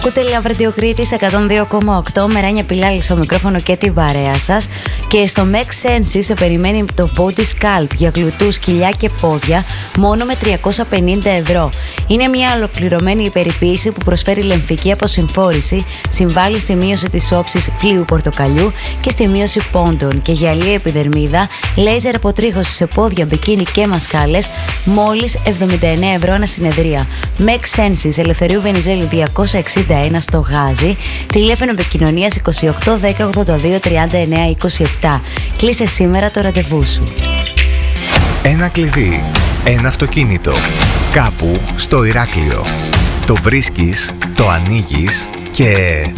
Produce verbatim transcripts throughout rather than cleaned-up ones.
Κουτελιά Βρετιοκρίτης εκατόν δύο κόμμα οκτώ, Μεράνια Πιλάλη στο μικρόφωνο και την παρέα σας. Και στο Make Sense σε περιμένει το Body Sculpt για γλουτούς, κοιλιά και πόδια μόνο με τριακόσια πενήντα ευρώ. Είναι μια ολοκληρωμένη υπερηποίηση που προσφέρει λεμφική αποσυμφόρηση, συμβάλλει στη μείωση της όψης φλοιού πορτοκαλιού και στη μείωση πόντων και γυαλί επιδερμίδα, λέιζερ αποτρίχωση σε πόδια, μπικίνι και μασκάλες, μόλις εβδομήντα εννέα ευρώ ανά συνεδρία. Make Sense, Ελευθερίου Βενιζέλου διακόσια εξήντα ένα στο Γάζι, τηλέφωνο επικοινωνίας είκοσι οκτώ δέκα ογδόντα δύο τριάντα εννέα είκοσι επτά. Κλείσε σήμερα το ραντεβού σου. Ένα κλειδί, ένα αυτοκίνητο, κάπου στο Ηράκλειο. Το βρίσκεις, το ανοίγεις και...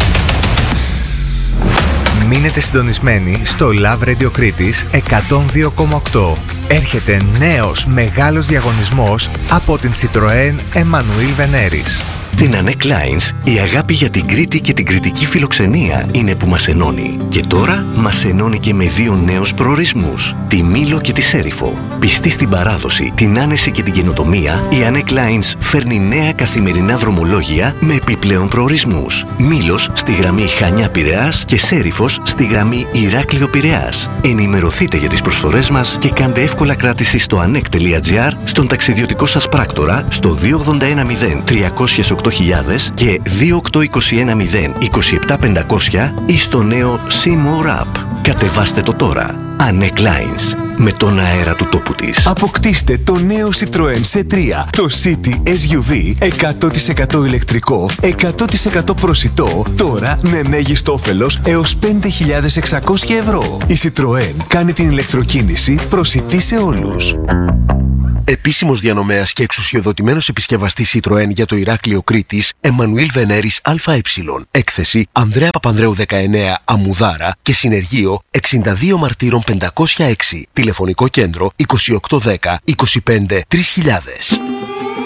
Μείνετε συντονισμένοι στο Love Radio Κρήτης εκατόν δύο κόμμα οκτώ. Έρχεται νέος μεγάλος διαγωνισμός από την Citroën Emmanuel Veneris. Στην Anek Lines, η αγάπη για την Κρήτη και την κρητική φιλοξενία είναι που μας ενώνει. Και τώρα μας ενώνει και με δύο νέους προορισμούς, τη Μήλο και τη Σέριφο. Πιστή στην παράδοση, την άνεση και την καινοτομία, η Anek Lines φέρνει νέα καθημερινά δρομολόγια με επιπλέον προορισμούς. Μήλος στη γραμμή Χανιά-Πειραιάς και Σέριφος στη γραμμή Ηράκλειο-Πειραιάς. Ενημερωθείτε για τις προσφορές μας και κάντε εύκολα κράτηση στο anek τελεία gr, στον ταξιδιωτικό σας πράκτορα, στο δύο ογδόντα ένα μηδέν τριακόσια οκτώ χιλιάδες και δύο οκτώ είκοσι ένα μηδέν είκοσι επτά πεντακόσια ή στο νέο See More App. Κατεβάστε το τώρα. Anek Lines. Με τον αέρα του τόπου της. Αποκτήστε το νέο Citroën σι τρία, το City ες γιου βι εκατό τοις εκατό ηλεκτρικό, εκατό τοις εκατό προσιτό, τώρα με μέγιστο όφελος έως πέντε χιλιάδες εξακόσια ευρώ. Η Citroën κάνει την ηλεκτροκίνηση προσιτή σε όλους. Επίσημος διανομέας και εξουσιοδοτημένος επισκευαστής Citroën για το Ηράκλειο Κρήτης, Emmanuel Veneris ΑΕ. Έκθεση Ανδρέα Παπανδρέου δεκαεννέα, Αμμουδάρα και συνεργείο εξήντα δύο Μαρτύρων πεντακόσια έξι. Τηλεφωνικό κέντρο είκοσι οκτώ δέκα είκοσι πέντε τρεις χιλιάδες.